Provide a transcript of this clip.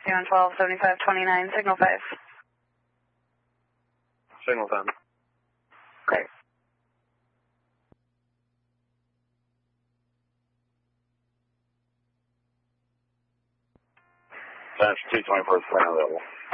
taxi on 127529, signal 5. Signal 10. Great. Dash 224 is plan available.